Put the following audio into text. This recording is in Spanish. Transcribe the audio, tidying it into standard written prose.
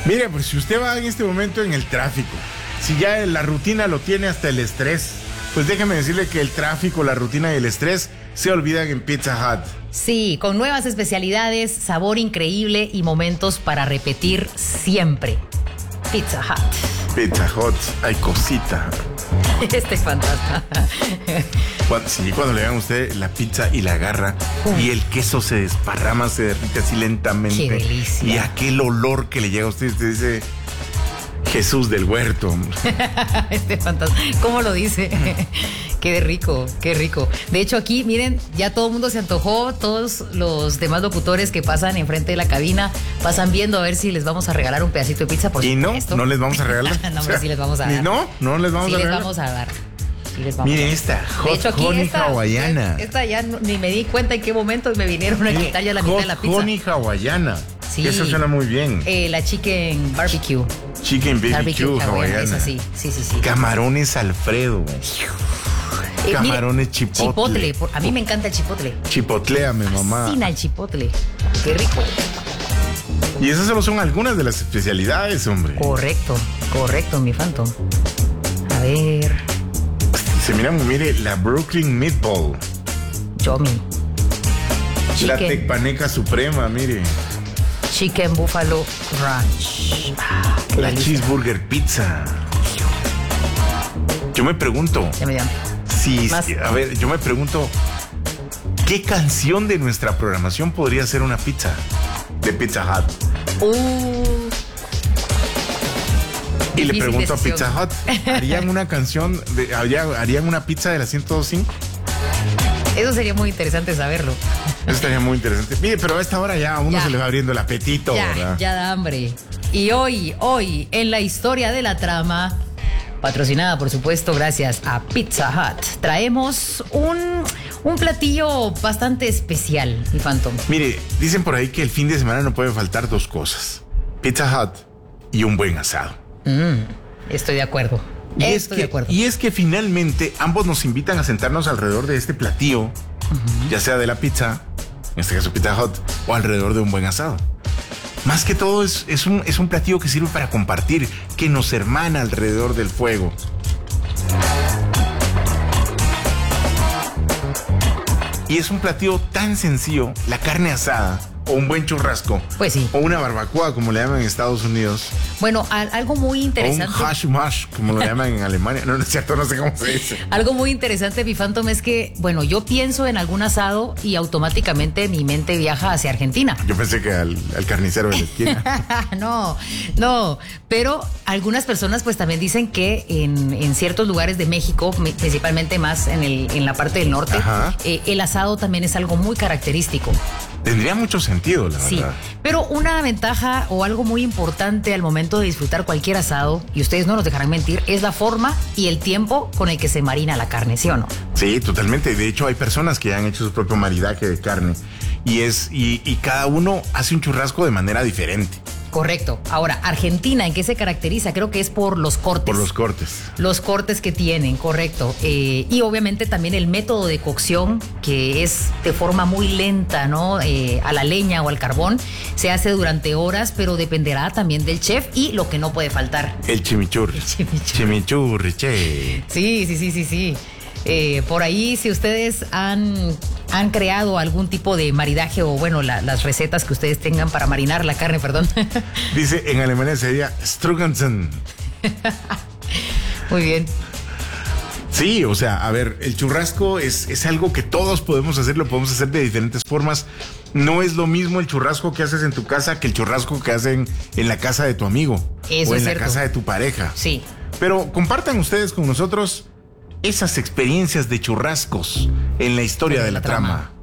Mire, pues si usted va en este momento en el tráfico, si ya la rutina lo tiene hasta el estrés, pues déjeme decirle que el tráfico, la rutina y el estrés se olvidan en Pizza Hut. Sí, con nuevas especialidades, sabor increíble y momentos para repetir siempre. Pizza Hut. Pizza Hut, hay cosita. Este fantasma. Cuando le dan a usted la pizza y la agarra y el queso se desparrama, se derrite así lentamente. ¡Qué delicia! Y aquel olor que le llega a usted dice, Jesús del huerto. Este fantasma, ¿cómo lo dice? Qué rico, qué rico. De hecho, aquí, miren, ya todo el mundo se antojó, todos los demás locutores que pasan enfrente de la cabina pasan viendo a ver si les vamos a regalar un pedacito de pizza. Por y supuesto. no les vamos a regalar. No, hombre, sí les vamos a dar. No les vamos a regalar. Sí les vamos a dar. Miren esta, hot honey hawaiana. Esta ya ni me di cuenta en qué momento me vinieron a quitar ya la mitad de la pizza. Hot honey hawaiana. Sí. Eso suena muy bien. La chicken barbecue. Chicken BBQ hawaiana. Esa sí. Camarones Alfredo. Camarones chipotle. A mí me encanta el chipotle. Chipotléame, mamá. Fascina el chipotle. Qué rico. Y esas solo son algunas de las especialidades, hombre. Correcto, mi Phantom. A ver. Se mire, la Brooklyn Meatball. Yummy. La Tecpaneca Suprema, mire. Chicken Buffalo Ranch. La Cheeseburger Pizza. Yo me pregunto. Ya me llamo. Yo me pregunto, ¿qué canción de nuestra programación podría ser una pizza de Pizza Hut? Y le pregunto a Pizza Hut, ¿harían una canción, harían una pizza de la 105? Eso sería muy interesante saberlo. Eso estaría muy interesante. Mire, pero a esta hora ya a uno se le va abriendo el apetito, ¿verdad? Ya da hambre. Y hoy, en la historia de la trama, patrocinada, por supuesto, gracias a Pizza Hut, traemos un platillo bastante especial, mi Phantom. Mire, dicen por ahí que el fin de semana no puede faltar dos cosas: Pizza Hut y un buen asado. Estoy de acuerdo. Y es que finalmente ambos nos invitan a sentarnos alrededor de este platillo, ya sea de la pizza, en este caso Pizza Hut, o alrededor de un buen asado. Más que todo es un platillo que sirve para compartir, que nos hermana alrededor del fuego. Y es un platillo tan sencillo, la carne asada, o un buen churrasco. Pues sí. O una barbacoa, como le llaman en Estados Unidos. Bueno, algo muy interesante. O un hash mash, como lo llaman en Alemania. No es cierto, no sé cómo se dice. Algo muy interesante, mi Phantom, es que, bueno, yo pienso en algún asado y automáticamente mi mente viaja hacia Argentina. Yo pensé que al carnicero de la esquina. No. Pero algunas personas pues también dicen que en ciertos lugares de México, principalmente más en la parte del norte, el asado también es algo muy característico. Tendría mucho sentido, la verdad. Sí, pero una ventaja o algo muy importante al momento de disfrutar cualquier asado, y ustedes no nos dejarán mentir, es la forma y el tiempo con el que se marina la carne, ¿sí o no? Sí, totalmente. De hecho, hay personas que han hecho su propio maridaje de carne y cada uno hace un churrasco de manera diferente. Correcto. Ahora, Argentina, ¿en qué se caracteriza? Creo que es por los cortes. Por los cortes. Los cortes que tienen, correcto. Y obviamente también el método de cocción, que es de forma muy lenta, ¿no? A la leña o al carbón. Se hace durante horas, pero dependerá también del chef y lo que no puede faltar. El chimichurri. Chimichurri, che. Sí. Por ahí, si ustedes han creado algún tipo de maridaje o, bueno, las recetas que ustedes tengan para marinar la carne, perdón. Dice, en Alemania sería Strugansen. Muy bien. Sí, o sea, a ver, el churrasco es algo que todos podemos hacer, lo podemos hacer de diferentes formas. No es lo mismo el churrasco que haces en tu casa que el churrasco que hacen en la casa de tu amigo. Eso o en es la cierto. casa de tu pareja. Sí. Pero compartan ustedes con nosotros esas experiencias de churrascos en la historia de la trama.